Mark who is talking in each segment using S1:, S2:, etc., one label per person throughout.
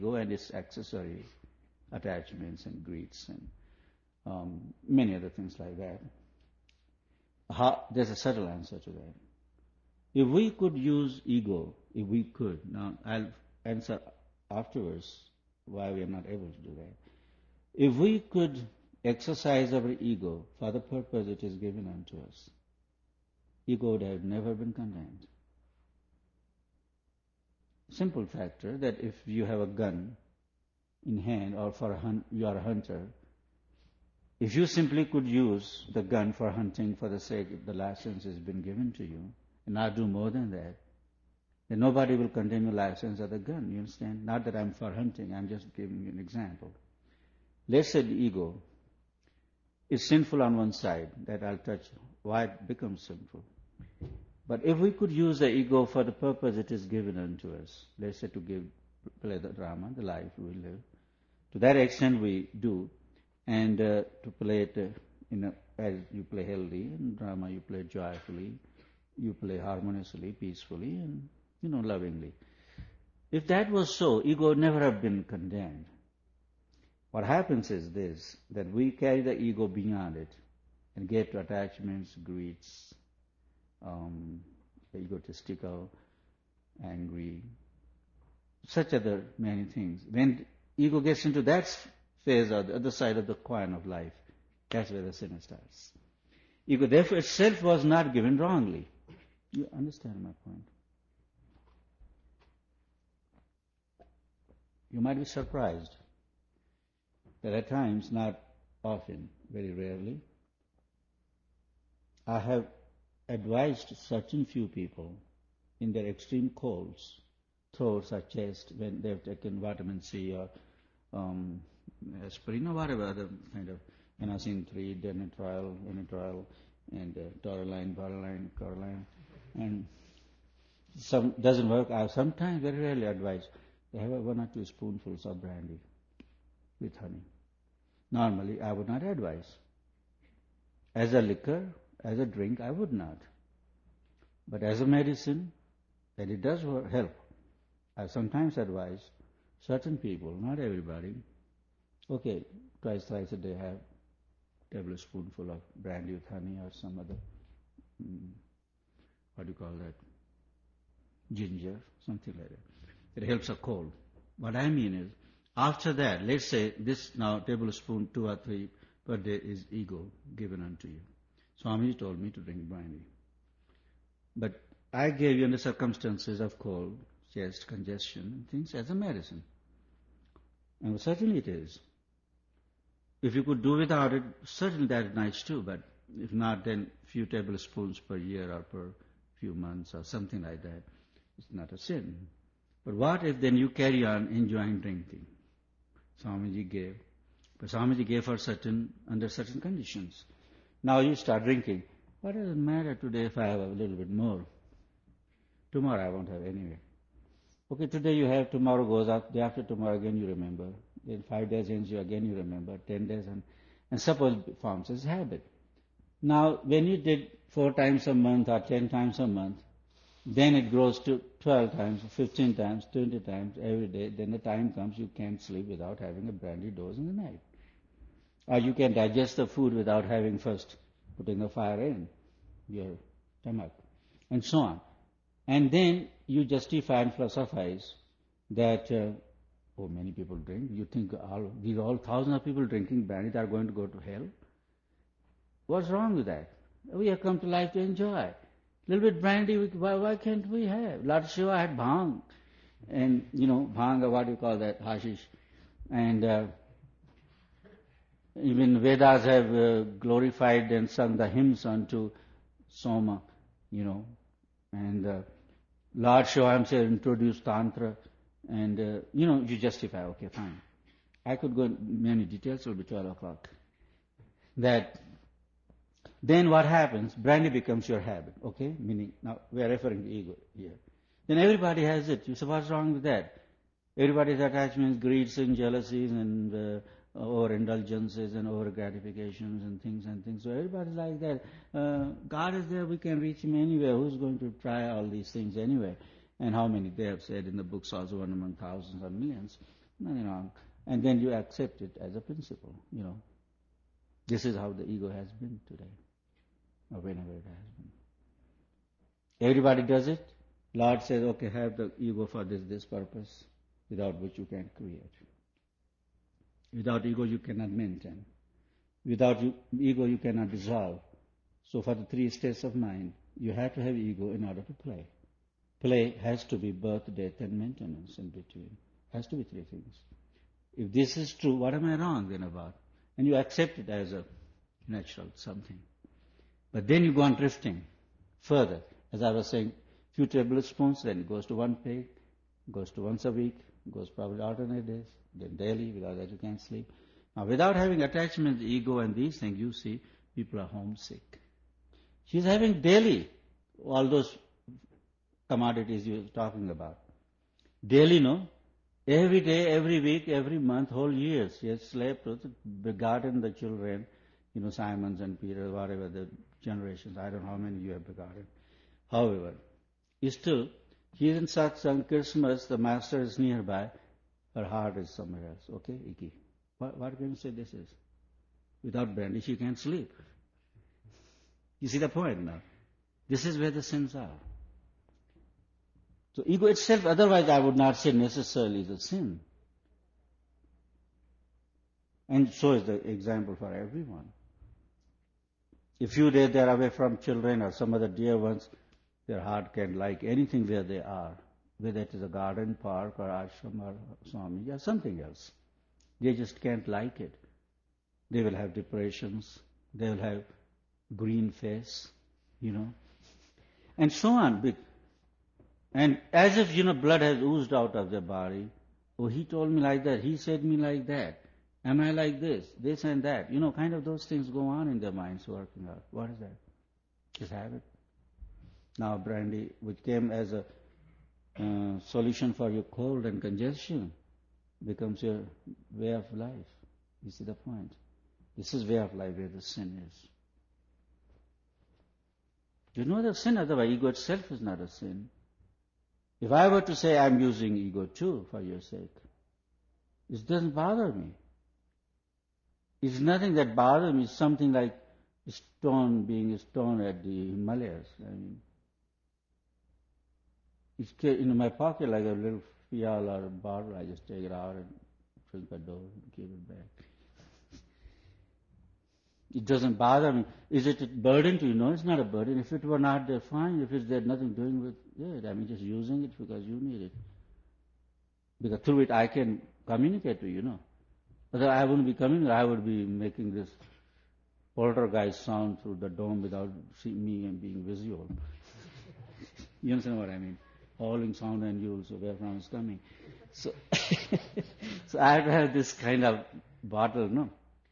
S1: ego and its accessory attachments and greeds and many other things like that. There's a subtle answer to that. If we could use ego, if we could, now I'll answer afterwards why we are not able to do that. If we could exercise our ego for the purpose it is given unto us, ego would have never been condemned. Simple factor that if you have a gun in hand or you are a hunter, if you simply could use the gun for hunting for the sake the license has been given to you, and not do more than that, then nobody will condemn your license or the gun, you understand? Not that I'm for hunting, I'm just giving you an example. Let's say the ego is sinful on one side, that I'll touch why it becomes sinful. But if we could use the ego for the purpose it is given unto us, let's say to play the drama, the life we live, to that extent we do, and to play it as you play healthy, in drama you play joyfully, you play harmoniously, peacefully, and lovingly. If that was so, ego would never have been condemned. What happens is this, that we carry the ego beyond it and get to attachments, greeds, egotistical, angry, such other many things. When ego gets into that phase or the other side of the coin of life, that's where the sin starts. Ego, therefore, itself was not given wrongly. You understand my point? You might be surprised that at times, not often, very rarely, I have advised certain few people in their extreme colds, throats or chest, when they have taken vitamin C or aspirin or whatever other kind of Anacin 3, Denitril, and Taurine, Caroline, and some doesn't work. I sometimes, very rarely, advise they have 1 or 2 spoonfuls of brandy with honey. Normally, I would not advise. As a liquor, as a drink, I would not. But as a medicine, that it does help. I sometimes advise certain people, not everybody, okay, twice, thrice a day have a tablespoonful of brandy with honey or some other, what do you call that, ginger, something like that. It helps a cold. What I mean is, after that, let's say this now tablespoon 2 or 3 per day is ego given unto you. Swamiji told me to drink brandy. But I gave you, under circumstances of cold, chest, congestion, things as a medicine. And certainly it is. If you could do without it, certainly that is nice too, but if not, then few tablespoons per year or per few months or something like that, it's not a sin. But what if then you carry on enjoying drinking? Swamiji gave. But Swamiji gave for under certain conditions. Now you start drinking. What does it matter today if I have a little bit more? Tomorrow I won't have anyway. Okay, today you have, tomorrow goes up, day after tomorrow again you remember. Then 5 days ends, again you remember, 10 days, and suppose it forms as habit. Now, when you did 4 times a month or 10 times a month, then it grows to 12 times, 15 times, 20 times every day. Then the time comes you can't sleep without having a brandy dose in the night. Or you can digest the food without having first putting the fire in your stomach, and so on. And then you justify and philosophize that, many people drink. You think these all thousands of people drinking brandy, they are going to go to hell? What's wrong with that? We have come to life to enjoy. A little bit brandy, why can't we have? Lord Shiva had bhang, and bhang, what do you call that, hashish, and even Vedas have glorified and sung the hymns unto Soma, and Lord Shiva himself introduced Tantra, and you justify, okay, fine. I could go into many details, it will be 12 o'clock. That then what happens? Brandy becomes your habit, okay? Meaning, now we are referring to ego here. Then everybody has it. You say, what's wrong with that? Everybody's attachments, greeds and jealousies and overindulgences and over-gratifications and things. So everybody's like that. God is there, we can reach him anywhere. Who's going to try all these things anyway? And how many they have said in the books also, 1 among thousands or millions. nothing wrong. And then you accept it as a principle, you know. This is how the ego has been today, or whenever it has been. Everybody does it. Lord says, okay, have the ego for this purpose, without which you can't create. Without ego, you cannot maintain. Without ego, you cannot dissolve. So for the three states of mind, you have to have ego in order to play. Play has to be birth, death, and maintenance in between. Has to be three things. If this is true, what am I wrong then about? And you accept it as a natural something. But then you go on drifting further. As I was saying, few tablespoons, then it goes to one peg, goes to once a week, goes probably alternate days, then daily, without that you can't sleep. Now, without having attachment, the ego and these things, you see, people are homesick. She's having daily all those commodities you're talking about. Daily, no? Every day, every week, every month, whole years. She has slept with, begotten the children, you know, Simons and Peter, whatever the generations. I don't know how many you have begotten. However, still, she is in satsang, Christmas, the master is nearby, her heart is somewhere else. Okay, Iki? What can you say this is? Without brandy, she can't sleep. You see the point now? This is where the sins are. So ego itself, otherwise I would not say necessarily the sin. And so is the example for everyone. If few days they are away from children or some other dear ones, their heart can like anything where they are, whether it is a garden, park, or ashram, or Swami, or something else. They just can't like it. They will have depressions, they will have green face, you know, and so on. And as if, you know, blood has oozed out of their body. Oh, he told me like that, he said me like that. Am I like this and that? You know, kind of those things go on in their minds working out. What is that? Just habit. Now brandy, which came as a solution for your cold and congestion, becomes your way of life. You see the point? This is way of life where the sin is. You know the sin, otherwise ego itself is not a sin. If I were to say I'm using ego too for your sake, it doesn't bother me. It's nothing that bothers me. It's something like a stone being a stone at the Himalayas. I mean, it's in my pocket like a little fial or a bottle. I just take it out and drink a dose and give it back. It doesn't bother me. Is it a burden to you? No, it's not a burden. If it were not there, fine. If it's there, nothing doing with it. I mean, just using it because you need it. Because through it I can communicate to you, know. Otherwise I wouldn't be communicating. I would be making this poltergeist sound through the dome without seeing me and being visual. You understand what I mean? Howling sound and you will say where from is coming. So, so I have to have this kind of bottle, no?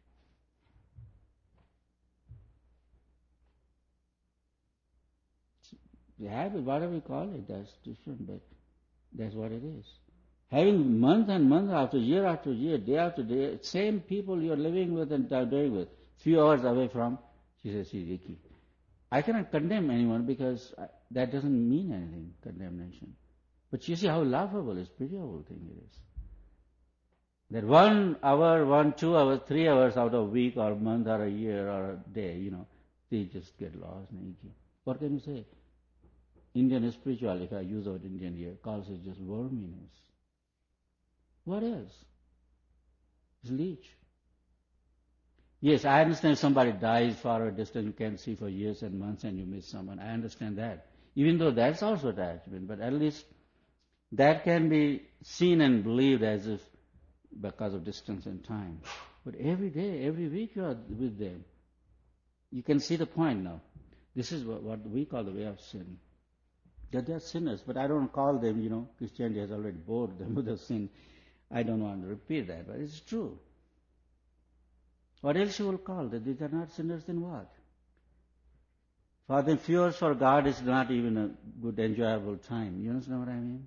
S1: The habit, whatever we call it, that's different, but that's what it is. Having month and month after year, day after day, same people you're living with and doing with, few hours away from, she says, she's icky. I cannot condemn anyone because that doesn't mean anything, condemnation. But you see how laughable, it's pitiable thing it is. That 1 hour, 2 hours, 3 hours out of a week or a month or a year or a day, you know, they just get lost and icky. What can you say? Indian spirituality, if I use the word Indian here, calls it just worminess. What else? It's leech. Yes, I understand somebody dies far a distance, you can't see for years and months and you miss someone. I understand that. Even though that's also attachment, but at least that can be seen and believed as if because of distance and time. But every day, every week you are with them. You can see the point now. This is what we call the way of sin. That they are sinners, but I don't call them, you know, Christianity has already bored them with the sin. I don't want to repeat that, but it's true. What else you will call that these are not sinners, then what? For them, fears for God is not even a good, enjoyable time. You understand what I mean?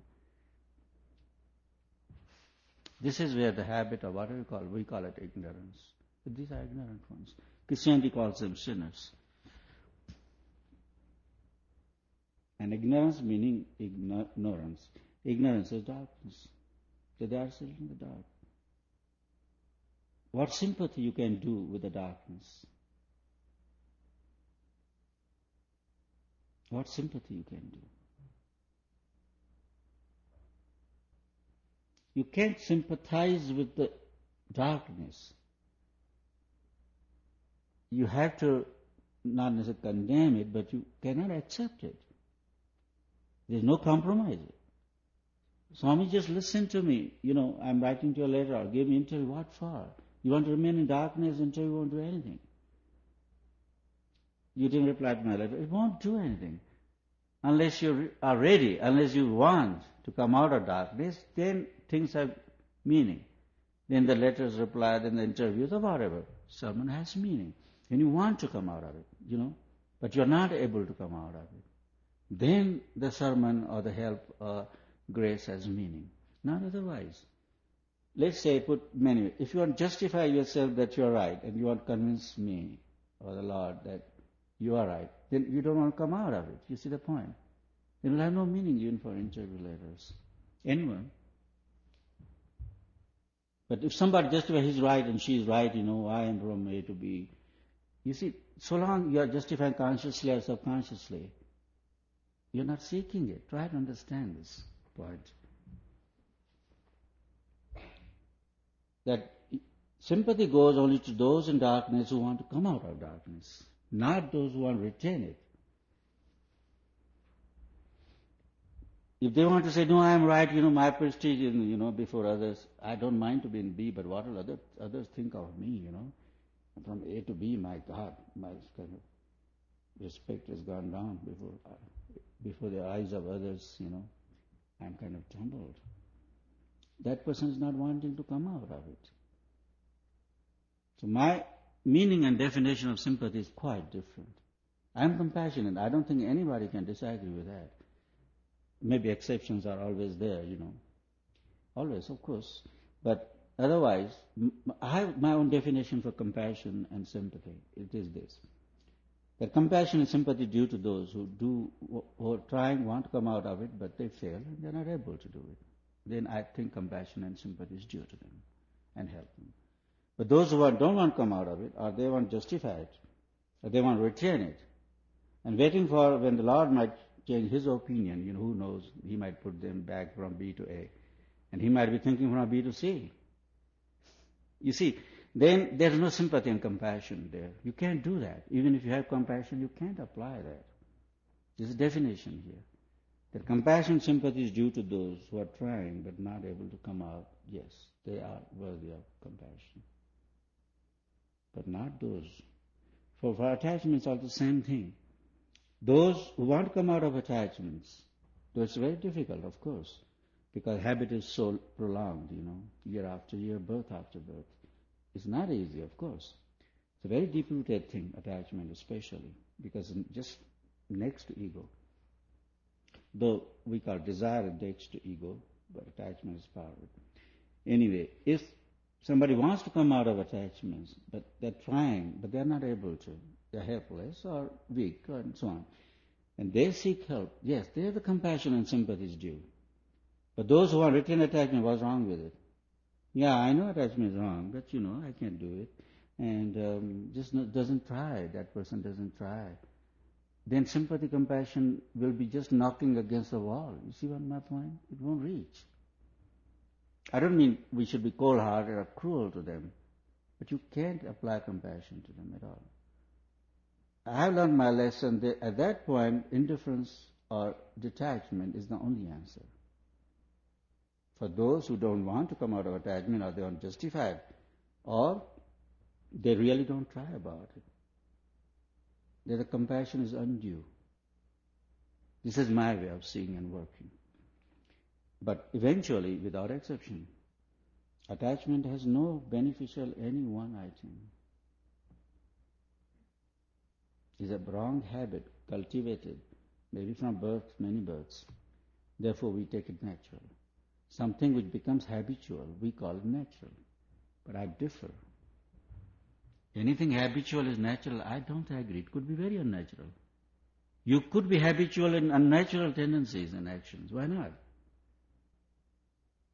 S1: This is where the habit of what we call it ignorance. But these are ignorant ones. Christianity calls them sinners. And ignorance meaning ignorance. Ignorance is darkness. So they are still in the dark. what sympathy you can do with the darkness. What sympathy you can do. You can't sympathize with the darkness. You have to not necessarily condemn it, but you cannot accept it. There's no compromise. Swami, just listen to me. I'm writing to you a letter or give me an interview. What for? You want to remain in darkness until you won't do anything. You didn't reply to my letter. It won't do anything. Unless you are ready, unless you want to come out of darkness, then things have meaning. Then the letters reply, then the interviews or whatever. Sermon has meaning. And you want to come out of it, but you're not able to come out of it. Then the sermon or the help or grace has meaning. Not otherwise. Let's say, if you want to justify yourself that you're right and you want to convince me or the Lord that you are right, then you don't want to come out of it. You see the point? It will have no meaning even for interview letters. Anyone. But if somebody justifies he's right and she's right, I am from A to B. You see, so long you are justifying consciously or subconsciously, you're not seeking it. Try to understand this point. That sympathy goes only to those in darkness who want to come out of darkness, not those who want to retain it. If they want to say, no, I am right, my prestige is, before others, I don't mind to be in B, but what will others think of me, From A to B, my God, my kind of respect has gone down before the eyes of others, I'm kind of tumbled. That person is not wanting to come out of it. So my meaning and definition of sympathy is quite different. I'm compassionate. I don't think anybody can disagree with that. Maybe exceptions are always there, Always, of course. But otherwise, I have my own definition for compassion and sympathy. It is this. That compassion and sympathy due to those who are trying, want to come out of it, but they fail and they're not able to do it. Then I think compassion and sympathy is due to them and help them. But those who don't want to come out of it, or they want to justify it, or they want to retain it, and waiting for when the Lord might change His opinion, who knows, He might put them back from B to A, and He might be thinking from B to C. You see, then there is no sympathy and compassion there. You can't do that. Even if you have compassion, you can't apply that. There's a definition here. That compassion and sympathy is due to those who are trying but not able to come out. Yes, they are worthy of compassion. But not those. For attachments are the same thing. Those who want to come out of attachments, though it's very difficult, of course, because habit is so prolonged, year after year, birth after birth. It's not easy, of course. It's a very deep-rooted thing, attachment especially, because just next to ego. Though we call desire next to ego, but attachment is part of it. Anyway, if somebody wants to come out of attachments, but they're trying, but they're not able to, they're helpless or weak and so on, and they seek help, yes, there the compassion and sympathy is due. But those who want to retain attachment, what's wrong with it? Yeah, I know attachment is wrong, but I can't do it. And doesn't try, that person doesn't try. Then sympathy, compassion will be just knocking against the wall. You see what my point? It won't reach. I don't mean we should be cold-hearted or cruel to them, but you can't apply compassion to them at all. I have learned my lesson that at that point, indifference or detachment is the only answer. For those who don't want to come out of attachment, or they aren't justified, or they really don't try about it, that the compassion is undue. This is my way of seeing and working. But eventually, without exception, attachment has no beneficial any one item. It's a wrong habit cultivated, maybe from birth, many births. Therefore, we take it natural. Something which becomes habitual, we call it natural. But I differ. Anything habitual is natural, I don't agree. It could be very unnatural. You could be habitual in unnatural tendencies and actions. Why not?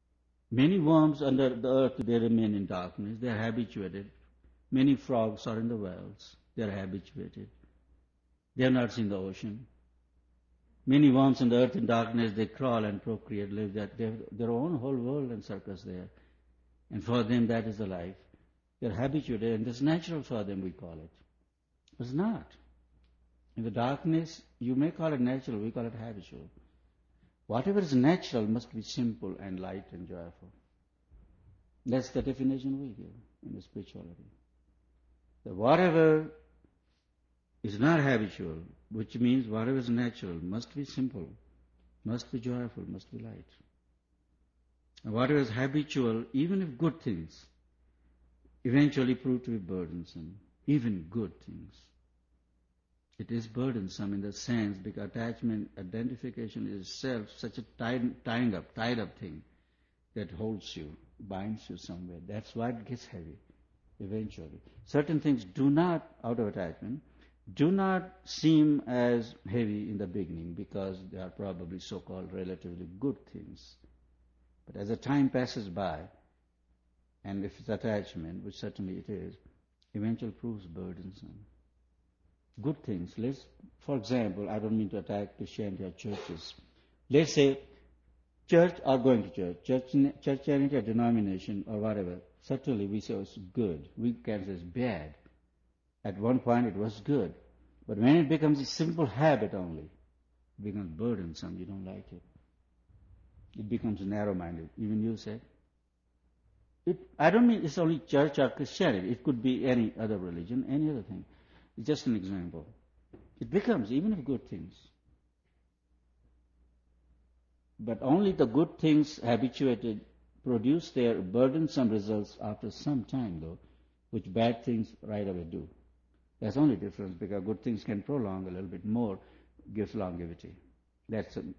S1: Many worms under the earth, they remain in darkness. They are habituated. Many frogs are in the wells. They are habituated. They have not seen the ocean. Many worms on the earth in darkness, they crawl and procreate, live that. They have their own whole world and circus there. And for them, that is the life. They're habituated, and it's natural for them, we call it. It's not. In the darkness, you may call it natural, we call it habitual. Whatever is natural must be simple and light and joyful. That's the definition we give in the spirituality. That whatever is not habitual, which means whatever is natural, must be simple, must be joyful, must be light. And whatever is habitual, even if good things, eventually prove to be burdensome, even good things. It is burdensome in the sense because attachment, identification is itself such a tied up thing that holds you, binds you somewhere. That's why it gets heavy eventually. Certain things do not, out of attachment, do not seem as heavy in the beginning because they are probably so-called relatively good things. But as the time passes by, and if it's attachment, which certainly it is, eventually proves burdensome. Good things. For example, I don't mean to attack Christianity or churches. Let's say church or going to church, Christianity or denomination or whatever. Certainly we say it's good. We can say it's bad. At one point it was good. But when it becomes a simple habit only, it becomes burdensome. You don't like it. It becomes narrow-minded. Even you say. I don't mean it's only church or Christianity. It could be any other religion, any other thing. It's just an example. It becomes, even of good things. But only the good things habituated produce their burdensome results after some time, though, which bad things right away do. That's the only difference, because good things can prolong a little bit more, gives longevity. That's the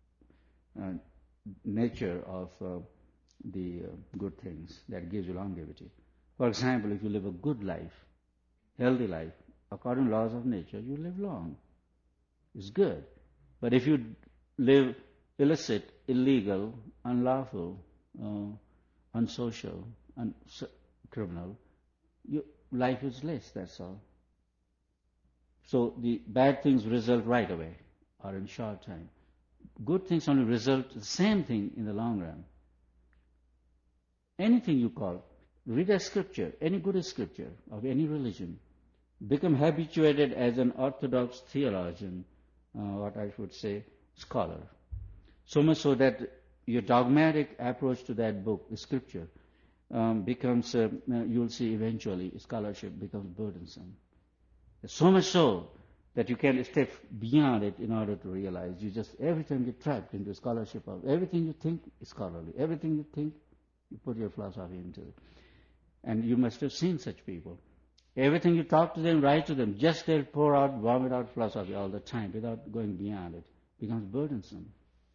S1: nature of the good things that gives you longevity. For example, if you live a good life, healthy life, according to laws of nature, you live long. It's good. But if you live illicit, illegal, unlawful, unsocial, criminal, your life is less, that's all. So the bad things result right away or in short time. Good things only result the same thing in the long run. Anything you call, read a scripture, any good scripture of any religion, become habituated as an orthodox theologian, what I should say, scholar. So much so that your dogmatic approach to that book, the scripture, becomes, you'll see eventually, scholarship becomes burdensome. So much so that you can step beyond it in order to realize you just, every time you're trapped into scholarship of everything you think is scholarly, everything you think, you put your philosophy into it. And you must have seen such people. Everything you talk to them, write to them, just they'll pour out, vomit out philosophy all the time without going beyond it. It becomes burdensome.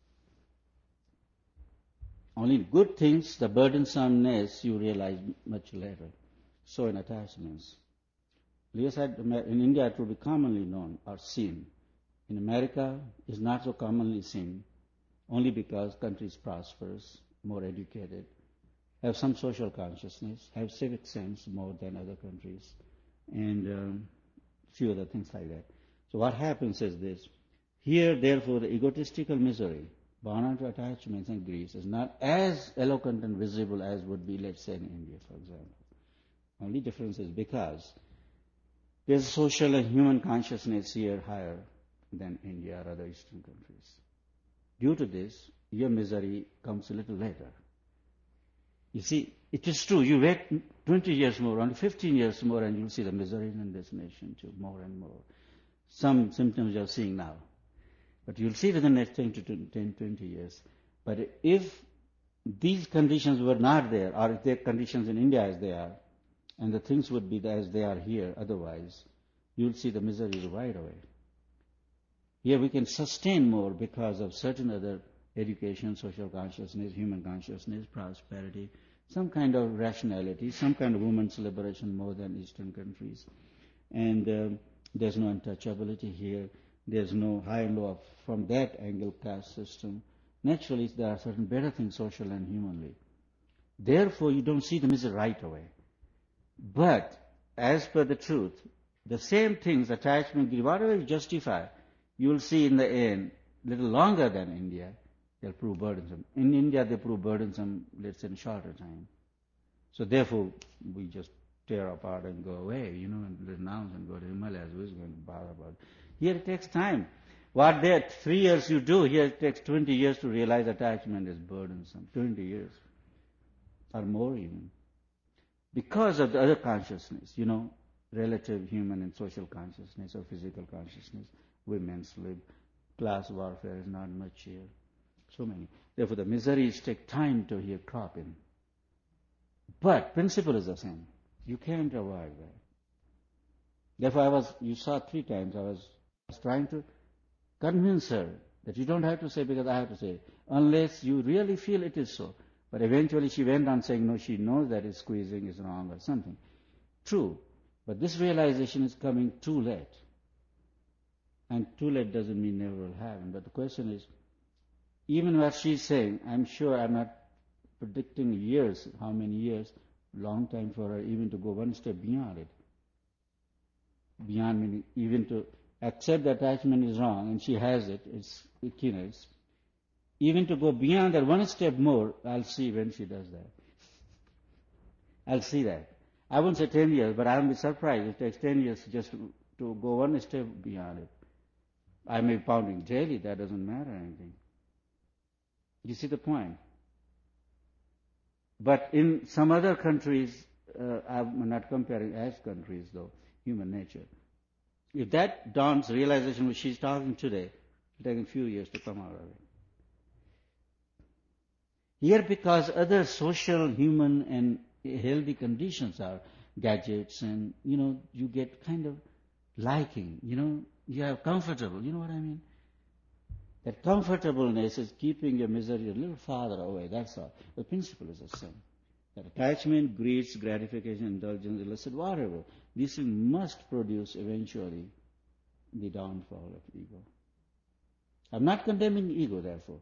S1: Only good things, the burdensomeness, you realize much later. So in attachments. Leo said in India it will be commonly known or seen. In America it's not so commonly seen, only because countries prosperous, more educated, have some social consciousness, have civic sense more than other countries, and few other things like that. So what happens is this. Here, therefore, the egotistical misery born out of attachments and griefs is not as eloquent and visible as would be, let's say, in India, for example. Only difference is because there's social and human consciousness here higher than India or other Eastern countries. Due to this, your misery comes a little later. You see, it is true, you wait 20 years more, only 15 years more, and you'll see the misery in this nation too, more and more. Some symptoms you're seeing now. But you'll see within the next 10 to 20 years. But if these conditions were not there, or if there are conditions in India as they are, and the things would be as they are here otherwise, you'll see the misery right away. Here we can sustain more because of certain other education, social consciousness, human consciousness, prosperity, some kind of rationality, some kind of women's liberation more than Eastern countries. And there's no untouchability here. There's no high and low from that angle caste system. Naturally, there are certain better things social and humanly. Therefore, you don't see the misery right away. But, as per the truth, the same things, attachment, whatever you justify, you will see in the end, little longer than India, they'll prove burdensome. In India, they prove burdensome, let's say, in shorter time. So therefore, we just tear apart and go away, and renounce and go to Himalayas. Who's going to bother about it? Here it takes time. What there 3 years you do, here it takes 20 years to realize attachment is burdensome. 20 years. Or more even. Because of the other consciousness, relative human and social consciousness or physical consciousness, women sleep, class warfare is not much here. So many. Therefore, the miseries take time to here crop in. But principle is the same. You can't avoid that. Therefore, you saw 3 times, I was trying to convince her that you don't have to say because I have to say, unless you really feel it is so. But eventually she went on saying, no, she knows that squeezing is wrong or something. True. But this realization is coming too late. And too late doesn't mean never will happen. But the question is, even what she's saying, I'm sure I'm not predicting years, how many years, long time for her even to go one step beyond it. Beyond meaning even to accept that attachment is wrong, and she has it, it's keenest. Even to go beyond that one step more, I'll see when she does that. I'll see that. I won't say 10 years, but I'll be surprised. It takes 10 years just to go one step beyond it. I may be pounding daily, that doesn't matter anything. You see the point? But in some other countries, I'm not comparing as countries though, human nature. If that dawns realization which she's talking today, it'll take a few years to come out of it. Here because other social, human and healthy conditions are gadgets and, you get kind of liking, you are comfortable, you know what I mean? That comfortableness is keeping your misery a little farther away, that's all. The principle is the same. That attachment, greed, gratification, indulgence, illicit, whatever, these things must produce eventually the downfall of ego. I'm not condemning ego, therefore.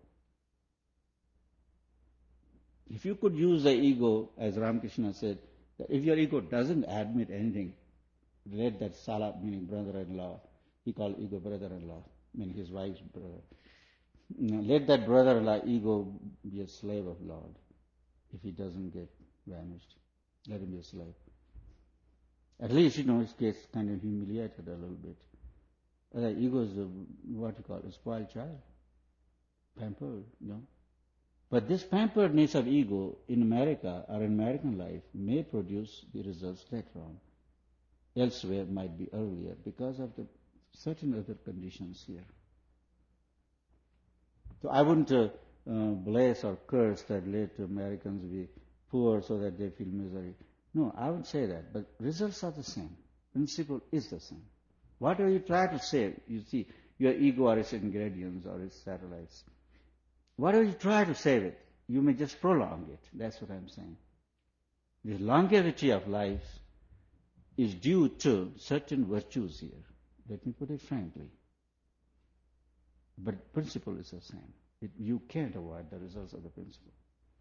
S1: If you could use the ego, as Ramakrishna said, that if your ego doesn't admit anything, let that Sala, meaning brother-in-law, he called ego brother-in-law, meaning his wife's brother. Let that brother-in-law ego be a slave of Lord. If he doesn't get vanished, let him be a slave. At least, he gets kind of humiliated a little bit. The ego is what you call a spoiled child, pampered, But this pamperedness of ego in America or in American life may produce the results later on. Elsewhere might be earlier because of the certain other conditions here. So I wouldn't bless or curse that let Americans be poor so that they feel misery. No, I wouldn't say that. But results are the same. Principle is the same. Whatever you try to say, you see, your ego or its ingredients or its satellites. Whatever you try to save it, you may just prolong it. That's what I'm saying. The longevity of life is due to certain virtues here. Let me put it frankly. But principle is the same. You can't avoid the results of the principle.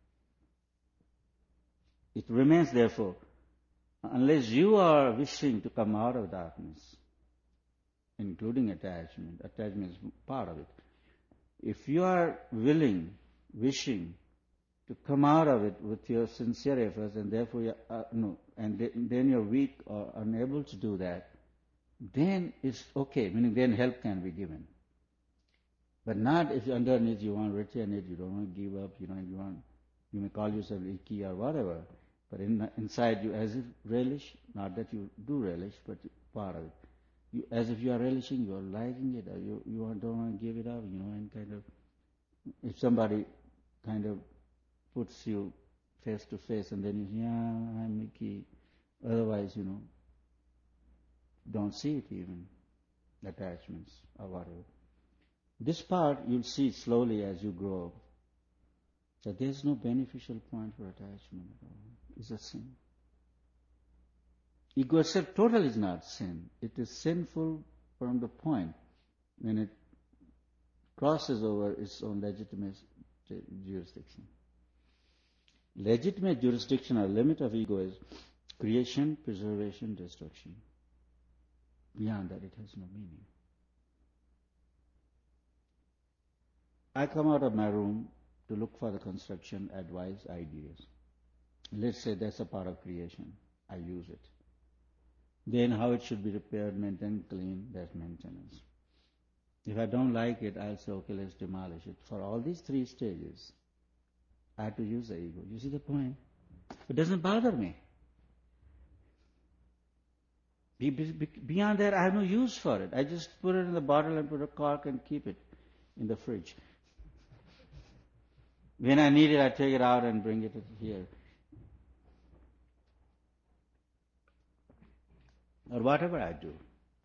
S1: It remains, therefore, unless you are wishing to come out of darkness, including attachment is part of it. If you are wishing to come out of it with your sincere efforts, and therefore then you're weak or unable to do that, then it's okay. Meaning, then help can be given. But not if underneath you want retain it, you don't want to give up. You may call yourself icky or whatever, but inside you, as if relish. Not that you do relish, but part of it. As if you are relishing, you are liking it, or you don't want to give it up, and kind of, if somebody kind of puts you face to face and then you say, yeah, I'm Mickey. Otherwise, don't see it even, attachments or whatever. This part you'll see slowly as you grow, that there's no beneficial point for attachment at all. It's a sin. Ego itself totally is not sin. It is sinful from the point when it crosses over its own legitimate jurisdiction. Legitimate jurisdiction or limit of ego is creation, preservation, destruction. Beyond that, it has no meaning. I come out of my room to look for the construction, advice, ideas. Let's say that's a part of creation. I use it. Then how it should be repaired, maintained, clean, that's maintenance. If I don't like it, I'll say, okay, let's demolish it. For all these three stages, I have to use the ego. You see the point? It doesn't bother me. Beyond that, I have no use for it. I just put it in the bottle and put a cork and keep it in the fridge. When I need it, I take it out and bring it here. Or whatever I do.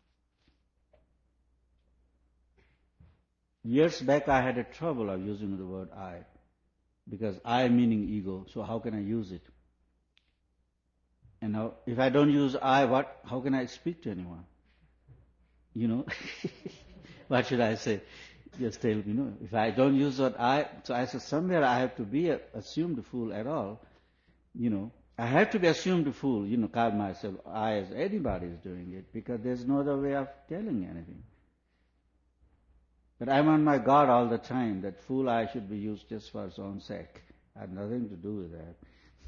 S1: Years back, I had a trouble of using the word I, because I meaning ego, so how can I use it? And now, if I don't use I, how can I speak to anyone? You know? What should I say? Just tell me, no. If I don't use what I, so I said somewhere I have to be assumed fool at all. You know, I have to be assumed fool, call myself I as anybody is doing it, because there's no other way of telling anything. But I'm on my guard all the time that fool I should be used just for its own sake. I have nothing to do with that.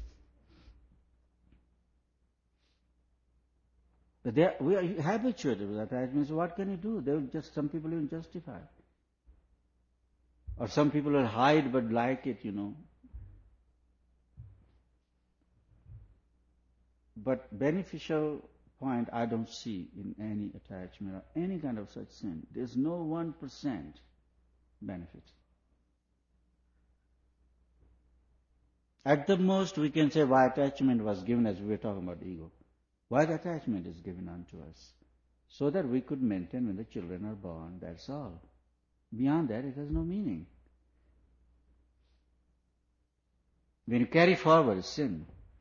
S1: But we are habituated with attachments. What can you do? Some people even justify. Or some people will hide but like it, But beneficial point I don't see in any attachment or any kind of such sin. There's no 1% benefit. At the most, we can say why attachment was given, as we were talking about ego. Why the attachment is given unto us? So that we could maintain when the children are born, that's all. Beyond that, it has no meaning. When you carry forward sin,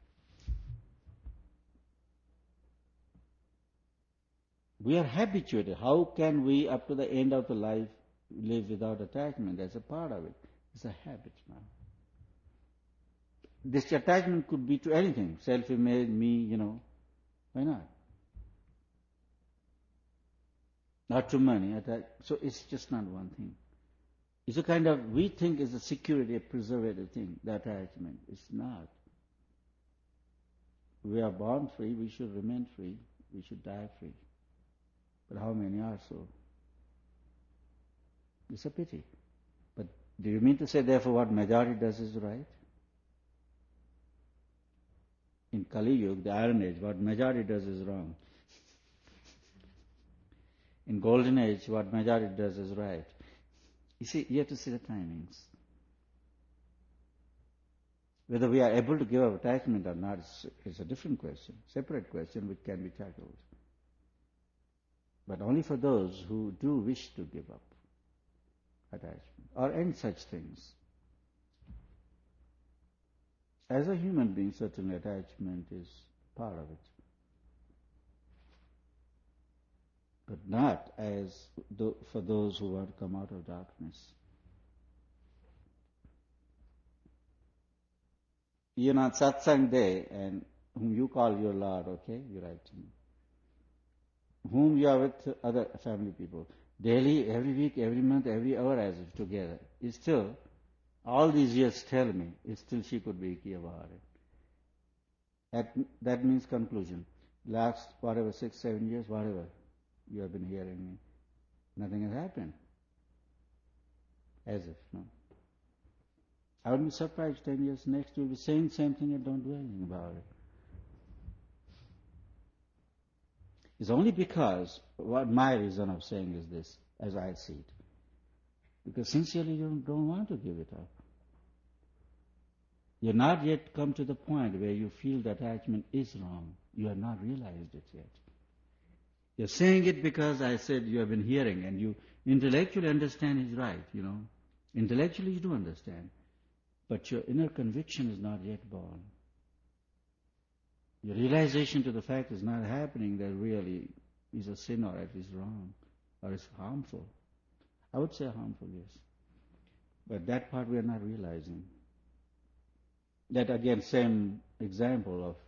S1: we are habituated. How can we, up to the end of the life, live without attachment? That's a part of it. It's a habit now. This attachment could be to anything. Self-image, me, Why not? Not to money. So it's just not one thing. It's a kind of, we think it's a security, a preservative thing, the attachment. It's not. We are born free, we should remain free, we should die free. But how many are so? It's a pity. But do you mean to say, therefore, what majority does is right? In Kali Yuga, the Iron Age, what majority does is wrong. In Golden Age, what majority does is right. You see, you have to see the timings. Whether we are able to give up attachment or not is a different question, separate question which can be tackled. But only for those who do wish to give up attachment or any such things. As a human being, certainly attachment is part of it. But not as for those who want to come out of darkness. You're on satsang day, and whom you call your Lord, okay? You write to me. Whom you are with other family people. Daily, every week, every month, every hour as if together. It's still, all these years tell me, it's still she could be icky about it. That means conclusion. Last, 6, 7 years, whatever, you have been hearing me. Nothing has happened. As if, no. I would be surprised 10 years next you'll be saying the same thing and don't do anything about it. It's only because, what my reason of saying is this, as I see it. Because sincerely you don't want to give it up. You're not yet come to the point where you feel the attachment is wrong. You have not realized it yet. You're saying it because I said you have been hearing and you intellectually understand is right, Intellectually you do understand. But your inner conviction is not yet born. Your realization to the fact is not happening that really is a sin or it is wrong or is harmful. I would say harmful, yes. But that part we are not realizing. That again, same example of